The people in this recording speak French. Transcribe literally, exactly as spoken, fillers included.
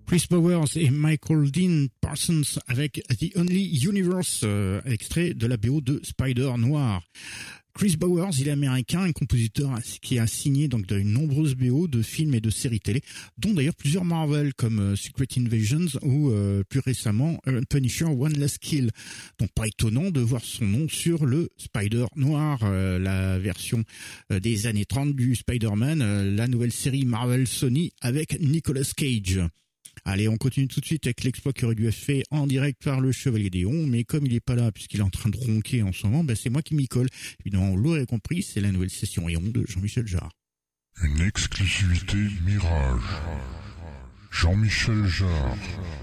Chris Bowers et Michael Dean Parsons avec The Only Universe, euh, extrait de la B O de Spider Noir. Chris Bowers, il est américain, un compositeur qui a signé donc de nombreuses B O de films et de séries télé, dont d'ailleurs plusieurs Marvel comme euh, Secret Invasions ou euh, plus récemment euh, Punisher One Last Kill. Donc pas étonnant de voir son nom sur le Spider Noir, euh, la version euh, des années trente du Spider-Man, euh, la nouvelle série Marvel Sony avec Nicolas Cage. Allez, on continue tout de suite avec l'exploit qui aurait dû être fait en direct par le Chevalier d'Éon, mais comme il est pas là, puisqu'il est en train de ronquer en ce moment, ben c'est moi qui m'y colle. Évidemment, vous l'aurez compris, c'est la nouvelle session Éon de Jean-Michel Jarre. Une exclusivité Mirage. Jean-Michel Jarre.